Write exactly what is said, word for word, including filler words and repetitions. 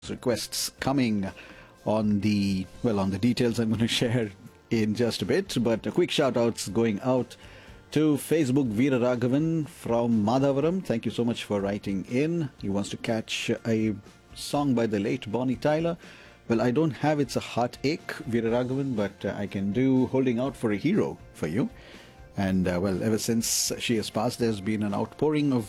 requests coming on the well on the details I'm going to share in just a bit, but a quick shout outs going out to Facebook. Veera Raghavan from Madhavaram, thank you so much for writing in. He wants to catch a song by the late Bonnie Tyler. Well, I don't have It's a Heartache, Veera Raghavan, but uh, I can do Holding Out for a Hero for you. And uh, well, ever since she has passed, there's been an outpouring of